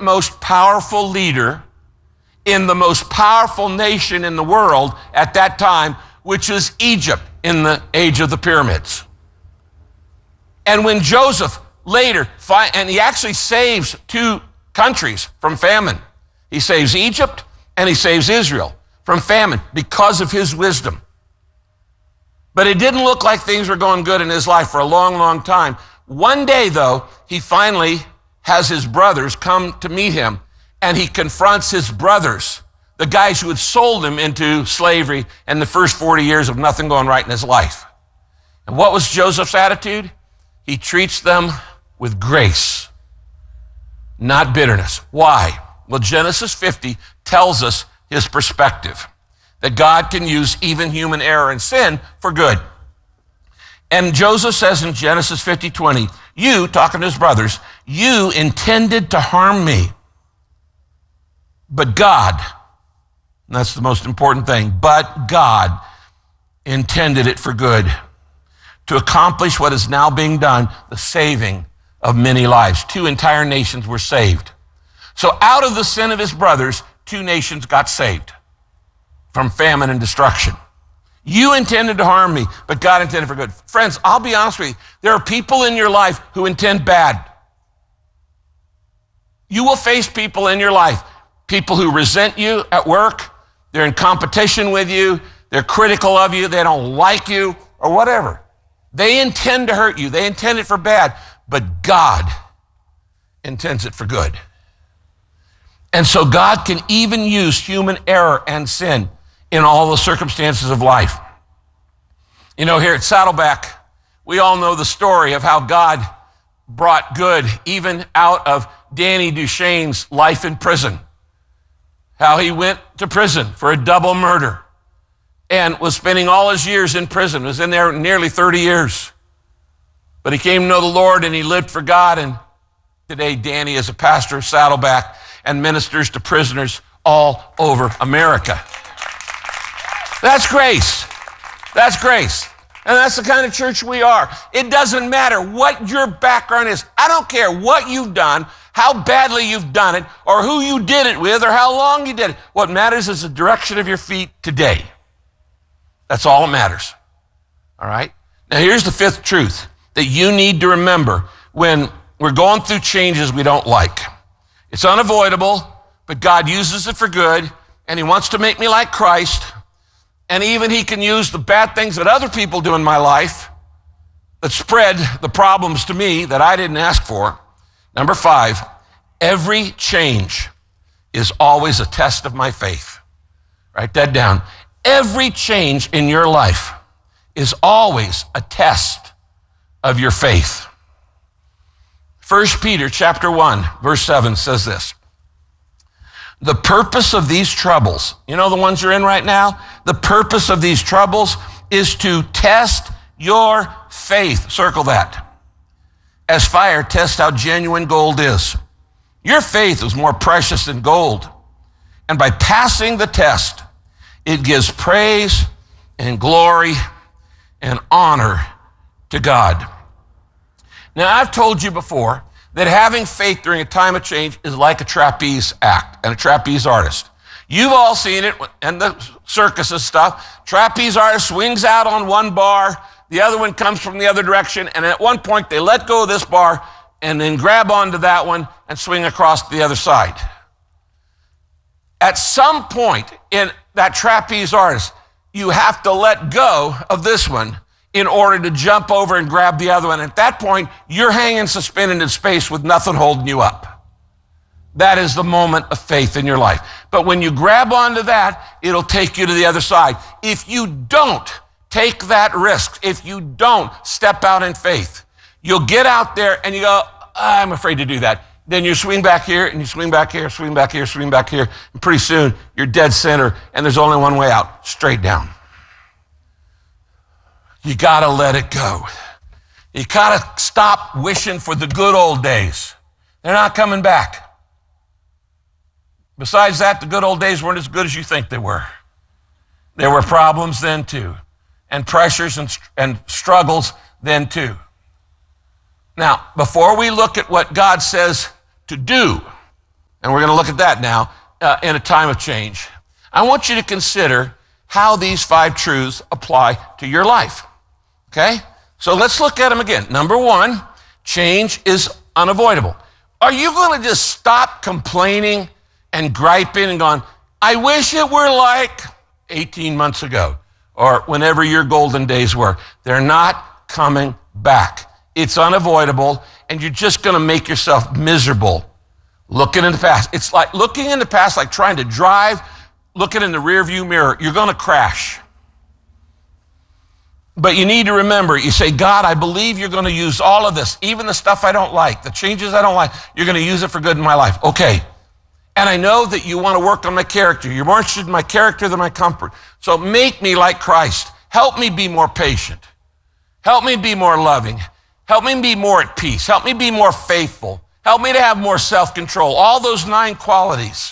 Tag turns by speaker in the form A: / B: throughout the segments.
A: most powerful leader in the most powerful nation in the world at that time, which was Egypt in the age of the pyramids. And when Joseph later, and he actually saves two countries from famine. He saves Egypt and he saves Israel from famine because of his wisdom. But it didn't look like things were going good in his life for a long, long time. One day, though, he finally has his brothers come to meet him, and he confronts his brothers, the guys who had sold him into slavery and the first 40 years of nothing going right in his life. And what was Joseph's attitude? He treats them with grace, not bitterness. Why? Well, Genesis 50 tells us his perspective, that God can use even human error and sin for good. And Joseph says in Genesis 50:20, you, talking to his brothers, you intended to harm me, but God, and that's the most important thing, but God intended it for good, to accomplish what is now being done, the saving of many lives. 2 entire nations were saved. So out of the sin of his brothers, 2 nations got saved from famine and destruction. You intended to harm me, but God intended for good. Friends, I'll be honest with you. There are people in your life who intend bad. You will face people in your life, people who resent you at work, they're in competition with you, they're critical of you, they don't like you, or whatever. They intend to hurt you. They intend it for bad, but God intends it for good. And so God can even use human error and sin in all the circumstances of life. You know, here at Saddleback, we all know the story of how God brought good even out of Danny Duchesne's life in prison. How he went to prison for a double murder and was spending all his years in prison, was in there nearly 30 years. But he came to know the Lord and he lived for God. And today, Danny is a pastor of Saddleback and ministers to prisoners all over America. That's grace. That's grace. And that's the kind of church we are. It doesn't matter what your background is. I don't care what you've done, how badly you've done it, or who you did it with, or how long you did it. What matters is the direction of your feet today. That's all that matters. All right? Now, here's the 5th truth that you need to remember when we're going through changes we don't like. It's unavoidable, but God uses it for good, and he wants to make me like Christ. And even he can use the bad things that other people do in my life that spread the problems to me that I didn't ask for. Number 5, every change is always a test of my faith. Write that down. Every change in your life is always a test of your faith. 1 Peter chapter 1, verse 7 says this. The purpose of these troubles, you know the ones you're in right now? The purpose of these troubles is to test your faith. Circle that. As fire tests how genuine gold is. Your faith is more precious than gold. And by passing the test, it gives praise and glory and honor to God. Now, I've told you before that having faith during a time of change is like a trapeze act and a trapeze artist. You've all seen it in the circus stuff. Trapeze artist swings out on one bar, the other one comes from the other direction, and at one point they let go of this bar and then grab onto that one and swing across to the other side. At some point in that trapeze artist, you have to let go of this one in order to jump over and grab the other one. At that point, you're hanging suspended in space with nothing holding you up. That is the moment of faith in your life. But when you grab onto that, it'll take you to the other side. If you don't take that risk, if you don't step out in faith, you'll get out there and you go, I'm afraid to do that. Then you swing back here and you swing back here, swing back here, swing back here. And pretty soon you're dead center and there's only one way out, straight down. You got to let it go. You got to stop wishing for the good old days. They're not coming back. Besides that, the good old days weren't as good as you think they were. There were problems then too, and pressures and struggles then too. Now, before we look at what God says to do, And we're going to look at that now in a time of change. I want you to consider how these 5 truths apply to your life. Okay? So let's look at them again. Number 1, change is unavoidable. Are you going to just stop complaining and griping and going, I wish it were like 18 months ago or whenever your golden days were? They're not coming back. It's unavoidable, and you're just going to make yourself miserable looking in the past. It's like looking in the past, like trying to drive, looking in the rearview mirror. You're going to crash. But you need to remember, you say, God, I believe you're going to use all of this, even the stuff I don't like, the changes I don't like, you're going to use it for good in my life. Okay. And I know that you want to work on my character. You're more interested in my character than my comfort. So make me like Christ. Help me be more patient. Help me be more loving. Help me be more at peace. Help me be more faithful. Help me to have more self-control. All those 9 qualities.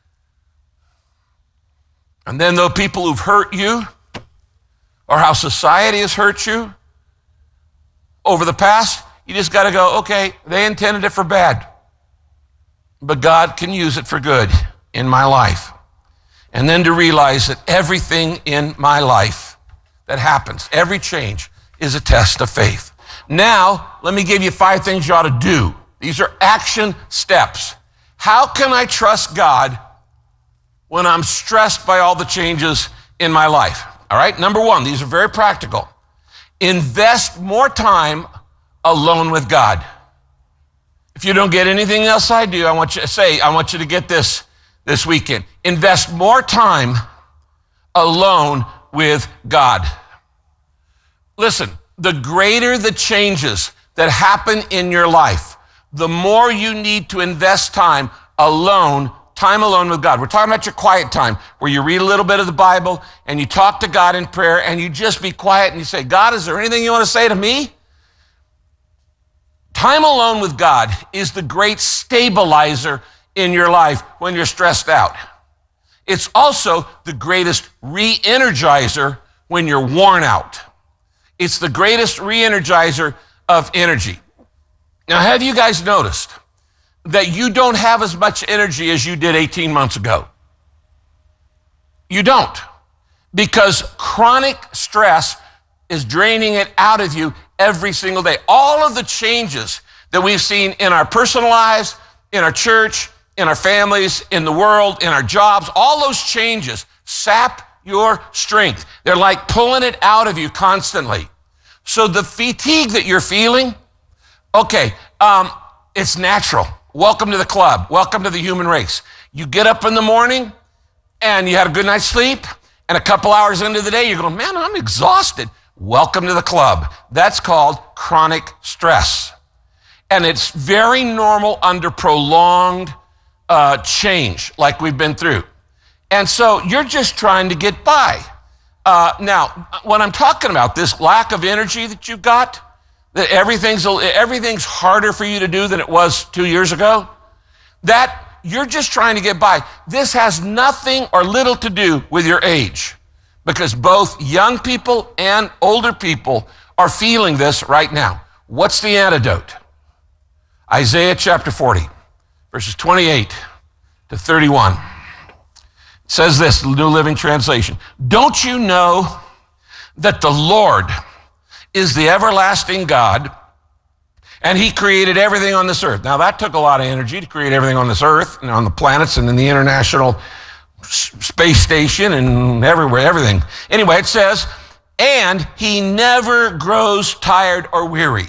A: And then the people who've hurt you, or how society has hurt you over the past, you just got to go, okay, they intended it for bad, but God can use it for good in my life. And then to realize that everything in my life that happens, every change, is a test of faith. Now, let me give you 5 things you ought to do. These are action steps. How can I trust God when I'm stressed by all the changes in my life? All right, number 1, these are very practical. Invest more time alone with God. If you don't get anything else I do, I want you to get this weekend. Invest more time alone with God. Listen, the greater the changes that happen in your life, the more you need to invest time alone with God. We're talking about your quiet time, where you read a little bit of the Bible and you talk to God in prayer and you just be quiet and you say, God, is there anything you want to say to me? Time alone with God is the great stabilizer in your life when you're stressed out. It's also the greatest re-energizer when you're worn out. It's the greatest re-energizer of energy. Now, have you guys noticed that you don't have as much energy as you did 18 months ago? You don't. Because chronic stress is draining it out of you every single day. All of the changes that we've seen in our personal lives, in our church, in our families, in the world, in our jobs, all those changes sap your strength. They're like pulling it out of you constantly. So the fatigue that you're feeling, okay, it's natural. Welcome to the club. Welcome to the human race. You get up in the morning and you had a good night's sleep, and a couple hours into the day, you're going, man, I'm exhausted. Welcome to the club. That's called chronic stress. And it's very normal under prolonged change like we've been through. And so you're just trying to get by. Now, when I'm talking about this lack of energy that you've got, that everything's harder for you to do than it was 2 years ago, that you're just trying to get by. This has nothing or little to do with your age, because both young people and older people are feeling this right now. What's the antidote? Isaiah chapter 40, verses 28 to 31. It says this, the New Living Translation. Don't you know that the Lord is the everlasting God, and he created everything on this earth? Now, that took a lot of energy to create everything on this earth and on the planets and in the International Space Station and everywhere, everything. Anyway, it says, and he never grows tired or weary.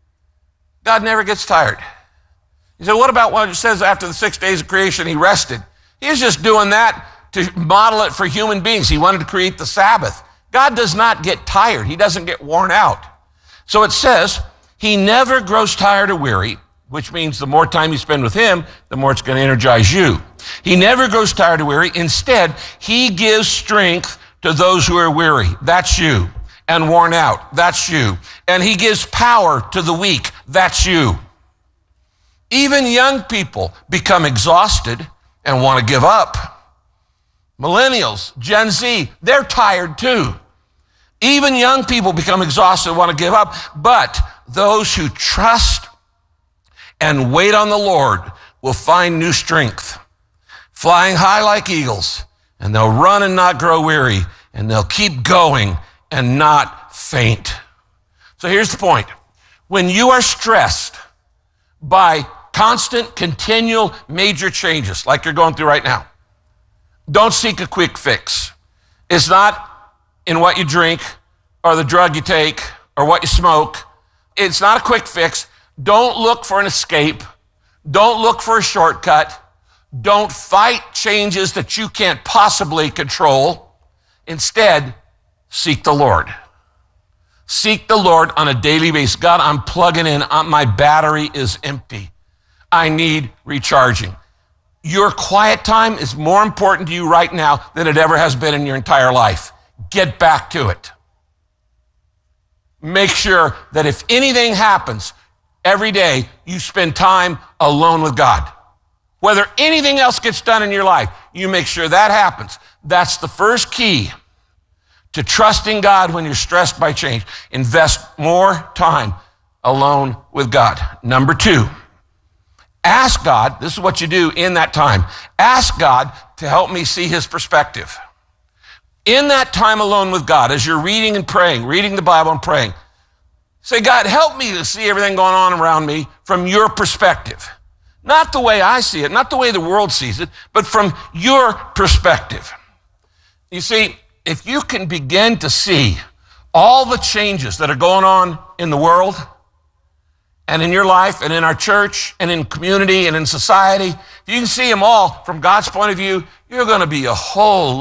A: God never gets tired. You say, what about what it says after the 6 days of creation, he rested? He was just doing that to model it for human beings. He wanted to create the Sabbath. God does not get tired. He doesn't get worn out. So it says, he never grows tired or weary, which means the more time you spend with him, the more it's going to energize you. He never grows tired or weary. Instead, he gives strength to those who are weary. That's you. And worn out. That's you. And he gives power to the weak. That's you. Even young people become exhausted and want to give up. Millennials, Gen Z, they're tired too. Even young people become exhausted and want to give up. But those who trust and wait on the Lord, will find new strength, flying high like eagles, and they'll run and not grow weary, and they'll keep going and not faint. So here's the point. When you are stressed by constant, continual, major changes like you're going through right now, don't seek a quick fix. It's not in what you drink or the drug you take or what you smoke. It's not a quick fix. Don't look for an escape. Don't look for a shortcut. Don't fight changes that you can't possibly control. Instead, seek the Lord. Seek the Lord on a daily basis. God, I'm plugging in. My battery is empty. I need recharging. Your quiet time is more important to you right now than it ever has been in your entire life. Get back to it. Make sure that if anything happens, every day you spend time alone with God. Whether anything else gets done in your life, you make sure that happens. That's the first key to trusting God when you're stressed by change. Invest more time alone with God. Number 2, ask God, this is what you do in that time, ask God to help me see his perspective. In that time alone with God, as you're reading and praying, reading the Bible and praying, say, God, help me to see everything going on around me from your perspective. Not the way I see it, not the way the world sees it, but from your perspective. You see, if you can begin to see all the changes that are going on in the world and in your life and in our church and in community and in society, if you can see them all from God's point of view, you're going to feel a whole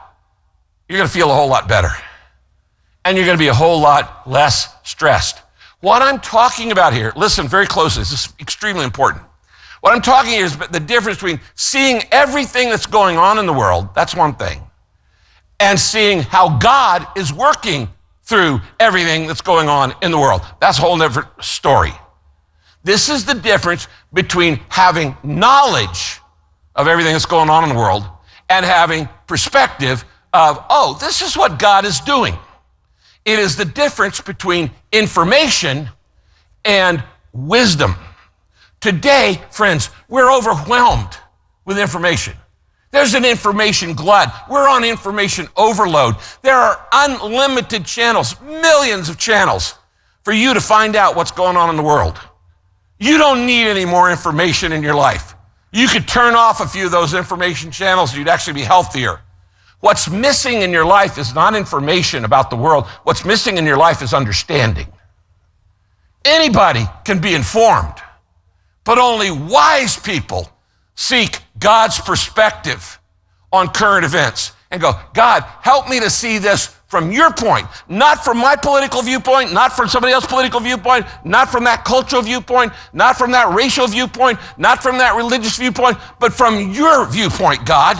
A: lot better. And you're going to be a whole lot less stressed. What I'm talking about here, listen very closely, this is extremely important. What I'm talking here is the difference between seeing everything that's going on in the world, that's one thing, and seeing how God is working through everything that's going on in the world. That's a whole different story. This is the difference between having knowledge of everything that's going on in the world and having perspective of, oh, this is what God is doing. It is the difference between information and wisdom. Today, friends, we're overwhelmed with information. There's an information glut. We're on information overload. There are unlimited channels, millions of channels for you to find out what's going on in the world. You don't need any more information in your life. You could turn off a few of those information channels and you'd actually be healthier. What's missing in your life is not information about the world. What's missing in your life is understanding. Anybody can be informed, but only wise people seek God's perspective on current events and go, God, help me to see this from your point, not from my political viewpoint, not from somebody else's political viewpoint, not from that cultural viewpoint, not from that racial viewpoint, not from that religious viewpoint, but from your viewpoint, God.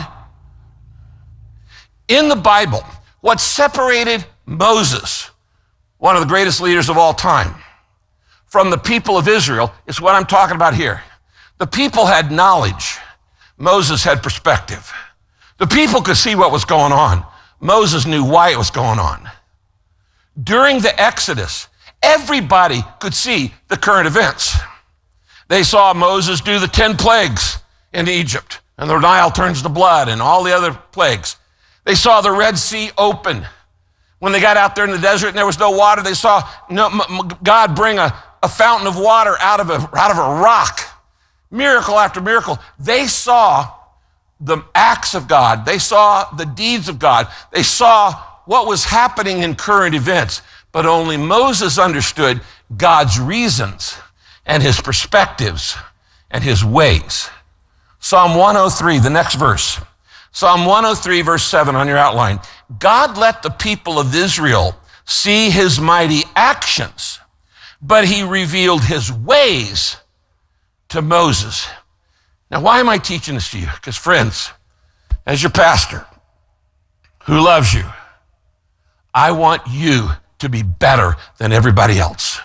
A: In the Bible, what separated Moses, one of the greatest leaders of all time, from the people of Israel is what I'm talking about here. The people had knowledge. Moses had perspective. The people could see what was going on. Moses knew why it was going on. During the Exodus, everybody could see the current events. They saw Moses do the 10 plagues in Egypt, and the Nile turns to blood and all the other plagues. They saw the Red Sea open. When they got out there in the desert and there was no water, they saw God bring a fountain of water out of a rock. Miracle after miracle. They saw the acts of God. They saw the deeds of God. They saw what was happening in current events. But only Moses understood God's reasons and his perspectives and his ways. Psalm 103, the next verse. Psalm 103, verse 7 on your outline. God let the people of Israel see his mighty actions, but he revealed his ways to Moses. Now, why am I teaching this to you? Because, friends, as your pastor who loves you, I want you to be better than everybody else.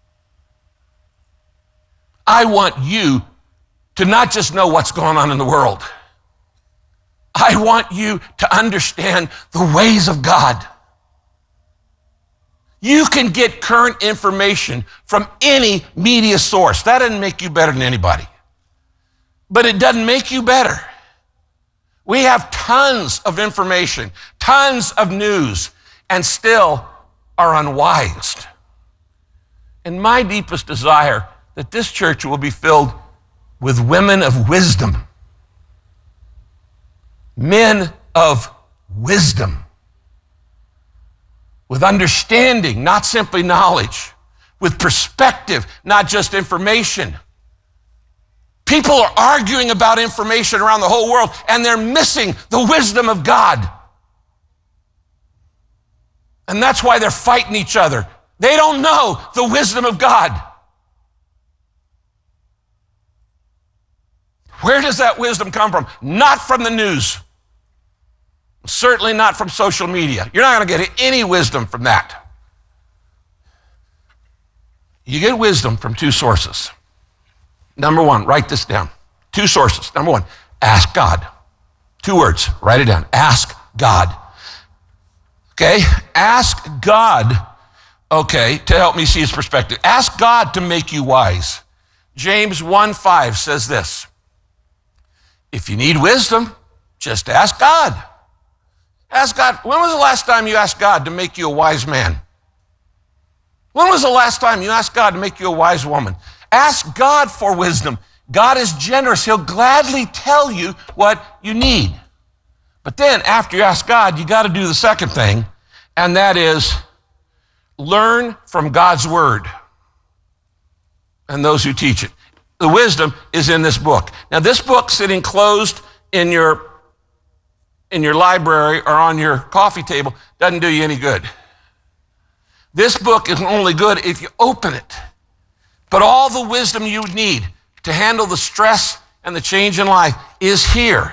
A: I want you to not just know what's going on in the world. I want you to understand the ways of God. You can get current information from any media source. That doesn't make you better than anybody. but it doesn't make you better. We have tons of information, tons of news, and still are unwise. And my deepest desire that this church will be filled with women of wisdom, men of wisdom, with understanding, not simply knowledge, with perspective, not just information. People are arguing about information around the whole world, and they're missing the wisdom of God. And that's why they're fighting each other. They don't know the wisdom of God. Where does that wisdom come from? Not from the news. Certainly not from social media. You're not going to get any wisdom from that. You get wisdom from two sources. Number one, write this down. Two sources. Number one, ask God. 2 words, write it down. Ask God. Okay? Ask God, okay, to help me see his perspective. Ask God to make you wise. James 1:5 says this. If you need wisdom, just ask God. Ask God. When was the last time you asked God to make you a wise man? When was the last time you asked God to make you a wise woman? Ask God for wisdom. God is generous. He'll gladly tell you what you need. But then after you ask God, you got to do the second thing, and that is learn from God's word and those who teach it. The wisdom is in this book. Now, this book sitting closed in your library or on your coffee table doesn't do you any good. This book is only good if you open it. But all the wisdom you need to handle the stress and the change in life is here.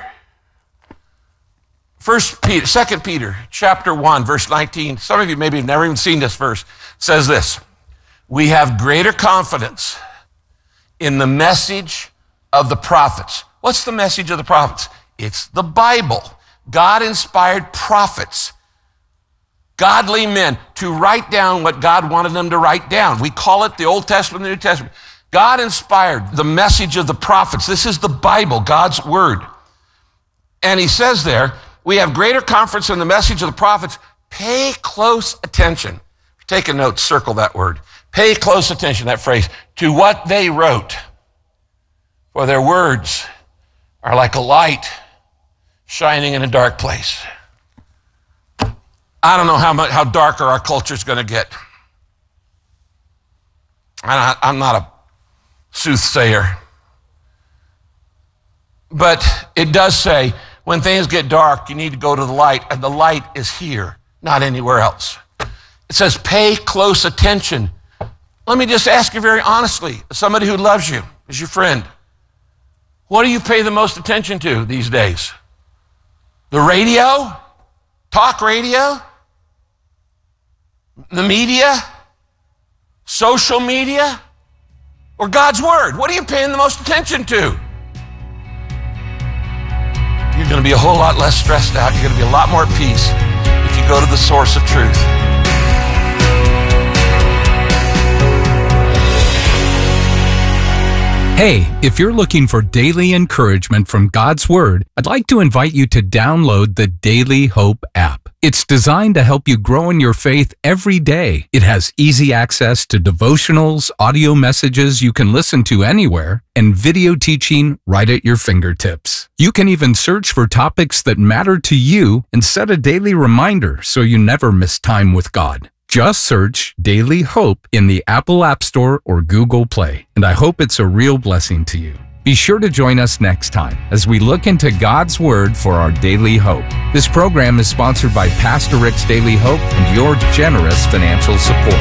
A: 2 Peter chapter 1, verse 19. Some of you maybe have never even seen this verse. Says this: we have greater confidence in the message of the prophets. What's the message of the prophets? It's the Bible. God inspired prophets, godly men, to write down what God wanted them to write down. We call it the Old Testament, the New Testament. God inspired the message of the prophets. This is the Bible, God's word. And he says there, we have greater confidence in the message of the prophets. Pay close attention. Take a note, circle that word. Pay close attention, that phrase, to what they wrote. For their words are like a light shining in a dark place. I don't know how darker our culture is going to get. I'm not a soothsayer. But it does say, when things get dark, you need to go to the light, and the light is here, not anywhere else. It says, pay close attention. Let me just ask you very honestly, as somebody who loves you, as your friend, what do you pay the most attention to these days? The radio? Talk radio? The media? Social media? Or God's word? What are you paying the most attention to? You're going to be a whole lot less stressed out. You're going to be a lot more at peace if you go to the source of truth.
B: Hey, if you're looking for daily encouragement from God's Word, I'd like to invite you to download the Daily Hope app. It's designed to help you grow in your faith every day. It has easy access to devotionals, audio messages you can listen to anywhere, and video teaching right at your fingertips. You can even search for topics that matter to you and set a daily reminder so you never miss time with God. Just search Daily Hope in the Apple App Store or Google Play, and I hope it's a real blessing to you. Be sure to join us next time as we look into God's Word for our daily hope. This program is sponsored by Pastor Rick's Daily Hope and your generous financial support.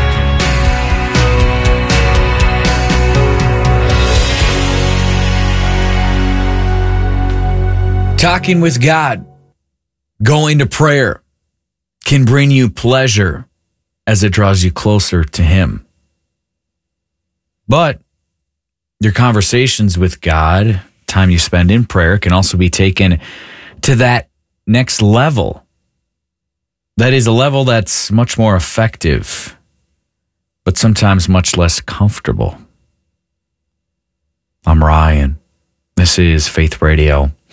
C: Talking with God, going to prayer, can bring you pleasure as it draws you closer to Him. But your conversations with God, time you spend in prayer, can also be taken to that next level. That is a level that's much more effective, but sometimes much less comfortable. I'm Ryan. This is Faith Radio.